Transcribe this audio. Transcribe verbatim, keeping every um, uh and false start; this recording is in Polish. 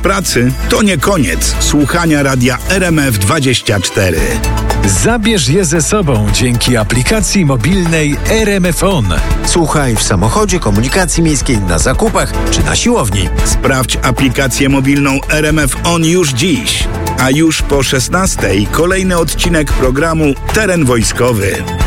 pracy, to nie koniec słuchania radia R M F dwadzieścia cztery. Zabierz je ze sobą dzięki aplikacji mobilnej R M F On. Słuchaj w samochodzie, komunikacji miejskiej, na zakupach czy na siłowni. Sprawdź aplikację mobilną R M F On już dziś. A już po szesnastej kolejny odcinek programu Teren Wojskowy.